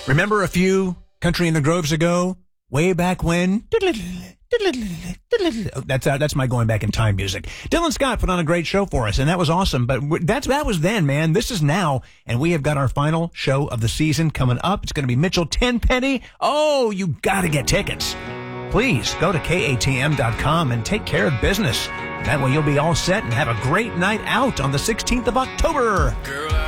Remember a few Country in the Groves ago? Way back when? That's my going back in time music. Dylan Scott put on a great show for us, and that was awesome. But that was then, man. This is now, and we have got our final show of the season coming up. It's going to be Mitchell Tenpenny. Oh, you got to get tickets. Please go to KATM.com and take care of business. That way you'll be all set and have a great night out on the 16th of October. Girl,